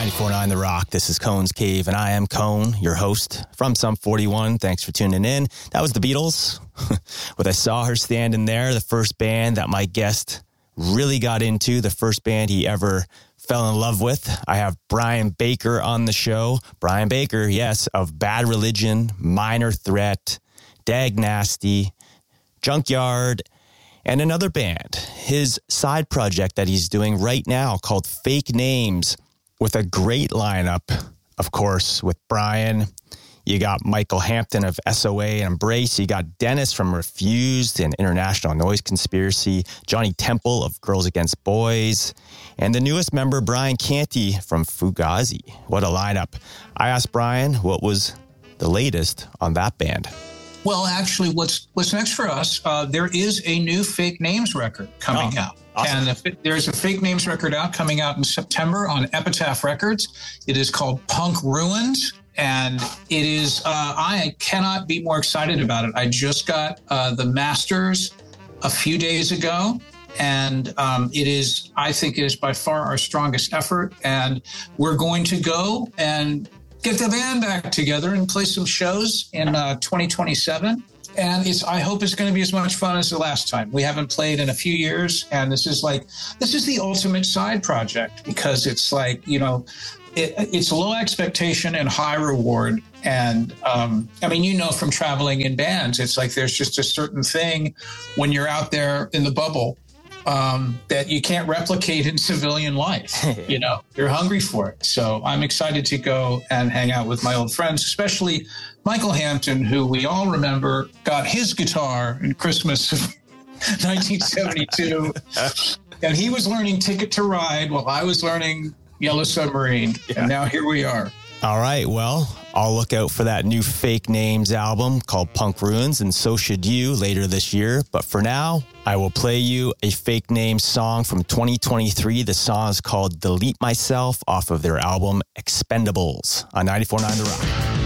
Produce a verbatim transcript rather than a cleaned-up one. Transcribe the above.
ninety-four point nine The Rock. This is Cone's Cave, and I am Cone, your host from Sum forty-one. Thanks for tuning in. That was the Beatles with I Saw Her Standing There, the first band that my guest really got into, the first band he ever fell in love with. I have Brian Baker on the show. Brian Baker, yes, of Bad Religion, Minor Threat, Dag Nasty, Junkyard, and another band, his side project that he's doing right now called Fake Names, with a great lineup, of course, with Brian. You got Michael Hampton of S O A and Embrace. You got Dennis from Refused and International Noise Conspiracy. Johnny Temple of Girls Against Boys. And the newest member, Brian Canty from Fugazi. What a lineup. I asked Brian what was the latest on that band. Well, actually, what's what's next for us, uh, there is a new Fake Names record coming oh, out. Awesome. And the, there's a Fake Names record out coming out in September on Epitaph Records. It is called Punk Ruins. And it is, uh, I cannot be more excited about it. I just got uh, the masters a few days ago. And um, it is, I think it is by far our strongest effort. And we're going to go and get the band back together and play some shows in uh, twenty twenty-seven. And it's, I hope it's going to be as much fun as the last time. We haven't played in a few years. And this is like, this is the ultimate side project because it's like, you know, it, it's low expectation and high reward. And um, I mean, you know, from traveling in bands, it's like there's just a certain thing when you're out there in the bubble um, that you can't replicate in civilian life. You know, you're hungry for it. So I'm excited to go and hang out with my old friends, especially Michael Hampton, who we all remember got his guitar in Christmas of nineteen seventy-two. And he was learning Ticket to Ride while I was learning Yellow Submarine. Yeah. And now here we are. All right, well, I'll look out for that new Fake Names album called Punk Ruins, and so should you later this year. But for now, I will play you a Fake Names song from twenty twenty-three. The song is called Delete Myself off of their album Expendables on ninety-four point nine The Rock.